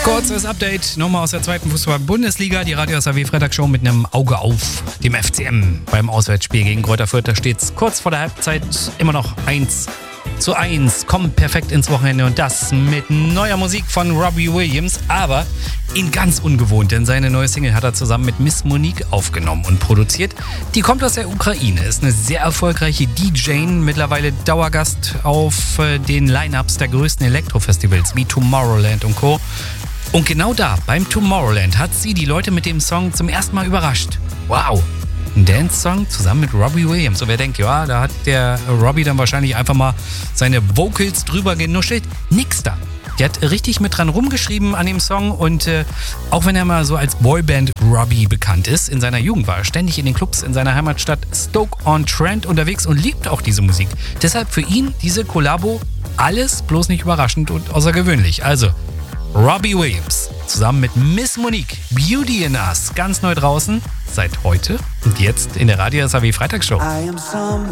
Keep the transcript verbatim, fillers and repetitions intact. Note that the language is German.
Kurzes Update nochmal aus der zweiten Fußball-Bundesliga. Die Radio S A W Freitagsshow mit einem Auge auf dem F C M beim Auswärtsspiel gegen Greuther Fürth. Da steht es kurz vor der Halbzeit immer noch eins zu eins. Kommt perfekt ins Wochenende und das mit neuer Musik von Robbie Williams, aber in ganz ungewohnt, denn seine neue Single hat er zusammen mit Miss Monique aufgenommen und produziert. Die kommt aus der Ukraine, ist eine sehr erfolgreiche D J, mittlerweile Dauergast auf den Line-Ups der größten Elektrofestivals wie Tomorrowland und Co. Und genau da, beim Tomorrowland, hat sie die Leute mit dem Song zum ersten Mal überrascht. Wow! Ein Dance-Song zusammen mit Robbie Williams. Und wer denkt, ja, da hat der Robbie dann wahrscheinlich einfach mal seine Vocals drüber genuschelt. Nix da. Der hat richtig mit dran rumgeschrieben an dem Song und äh, auch wenn er mal so als Boyband Robbie bekannt ist, in seiner Jugend war er ständig in den Clubs in seiner Heimatstadt Stoke-on-Trent unterwegs und liebt auch diese Musik. Deshalb für ihn diese Kollabo alles bloß nicht überraschend und außergewöhnlich. Also Robbie Williams zusammen mit Miss Monique, Beauty in Us, ganz neu draußen, seit heute und jetzt in der Radio S A W Freitagsshow.